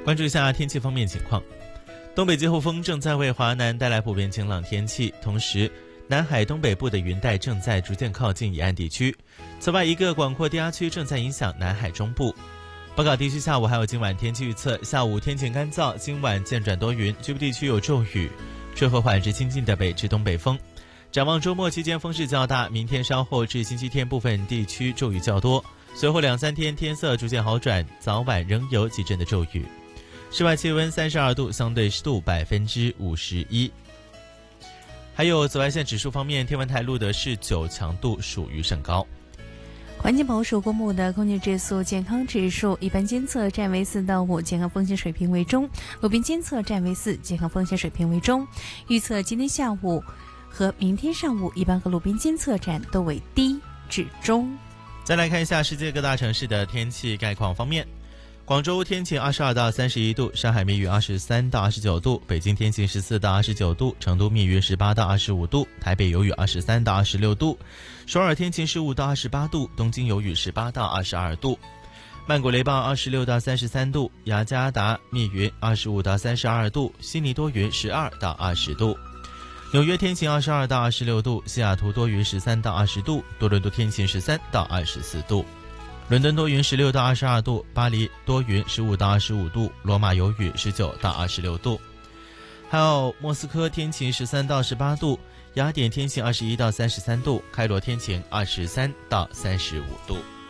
关注一下天气方面情况。东北季候风正在为华南带来普遍晴朗天气，同时南海东北部的云带正在逐渐靠近沿岸地区。此外，一个广阔低压区正在影响南海中部。报告地区下午还有今晚天气预测：下午天晴干燥，今晚渐转多云，局部地区有骤雨，吹和缓至清劲的北至东北风。展望周末期间风势较大，明天稍后至星期天部分地区骤雨较多，随后2-3天天色逐渐好转，早晚仍有几阵的骤雨。室外气温32度，相对湿度51%。还有紫外线指数方面，天文台录得是9，强度属于甚高。 环境保署公布的空气质素健康指数，一般监测站为4到5，健康风险水平为中；路边监测站为4，健康风险水平为中。预测今天下午和明天上午，一般和路边监测站都为低至中。 再来看一下世界各大城市的天气概况方面。广州天晴22到31度，上海密云23到29度，北京天晴14到29度，成都密云18到25度，台北有雨23到26度，首尔天晴15到28度，东京有雨18到22度，曼谷雷暴26到33度，雅加达密云25到32度，悉尼多云12到20度，纽约天晴22到26度，西雅图多云13到20度，多伦多天晴13到24度，伦敦多云16到22度，巴黎多云15到25度，罗马有雨19到26度，还有莫斯科天晴13到18度，雅典天晴21到33度，开罗天晴23到35度。